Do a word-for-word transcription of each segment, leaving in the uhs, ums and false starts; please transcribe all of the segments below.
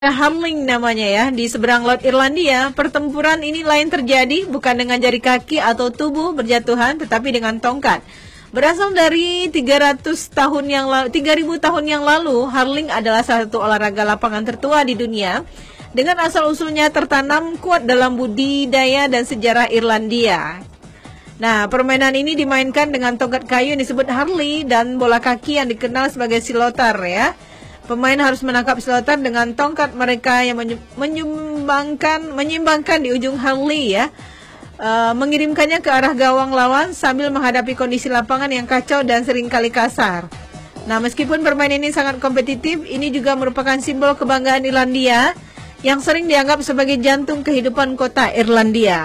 Hurling namanya ya, di seberang Laut Irlandia. Pertempuran ini lain terjadi bukan dengan jari kaki atau tubuh berjatuhan, tetapi dengan tongkat. Berasal dari tiga ratus tahun yang lalu, tiga ribu tahun yang lalu, hurling adalah salah satu olahraga lapangan tertua di dunia. Dengan asal-usulnya tertanam kuat dalam budidaya dan sejarah Irlandia. Nah, permainan ini dimainkan dengan tongkat kayu yang disebut hurley dan bola kaki yang dikenal sebagai silotar ya. Pemain harus menangkap silotar dengan tongkat mereka yang menyumbangkan, menyimbangkan di ujung hurley ya. Uh, mengirimkannya ke arah gawang lawan sambil menghadapi kondisi lapangan yang kacau dan seringkali kasar. Nah, meskipun permainan ini sangat kompetitif, ini juga merupakan simbol kebanggaan Irlandia yang sering dianggap sebagai jantung kehidupan kota Irlandia.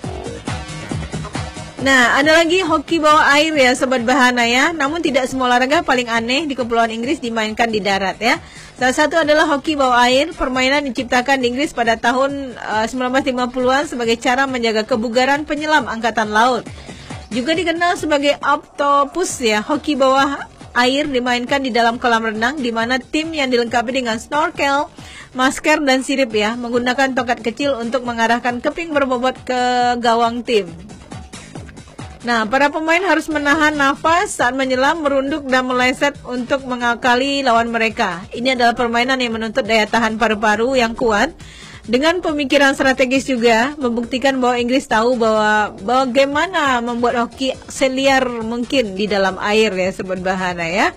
Nah, ada lagi hoki bawah air ya Sobat Bahana ya. Namun tidak semua olahraga paling aneh di Kepulauan Inggris dimainkan di darat ya. Salah satu adalah hoki bawah air. Permainan diciptakan di Inggris pada tahun uh, sembilan belas lima puluhan sebagai cara menjaga kebugaran penyelam angkatan laut. Juga dikenal sebagai octopus ya. Hoki bawah air dimainkan di dalam kolam renang di mana tim yang dilengkapi dengan snorkel, masker dan sirip ya, menggunakan tongkat kecil untuk mengarahkan keping berbobot ke gawang tim. Nah, para pemain harus menahan nafas saat menyelam, merunduk dan meleset untuk mengakali lawan mereka. Ini adalah permainan yang menuntut daya tahan paru-paru yang kuat dengan pemikiran strategis juga, membuktikan bahwa Inggris tahu bahwa bagaimana membuat hoki seliar mungkin di dalam air ya Sobat Bahana ya.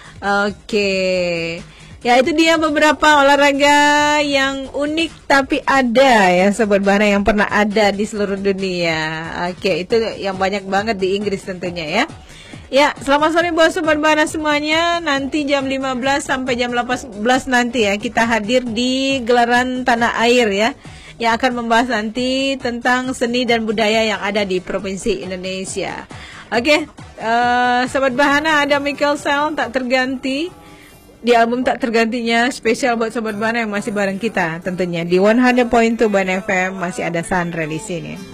Oke. Ya, itu dia beberapa olahraga yang unik tapi ada ya Sobat Bahana yang pernah ada di seluruh dunia. Oke, itu yang banyak banget di Inggris tentunya ya. Ya, selamat sore buat Sobat Bahana semuanya. Nanti jam lima belas sampai jam delapan belas nanti ya kita hadir di gelaran Tanah Air ya, yang akan membahas nanti tentang seni dan budaya yang ada di Provinsi Indonesia. Oke, uh, Sobat Bahana, ada Michael Sell Tak Terganti di album Tak Tergantinya, spesial buat Sobat Bahana yang masih bareng kita tentunya di seratus koma dua Ban F M. Masih ada Sandra di sini.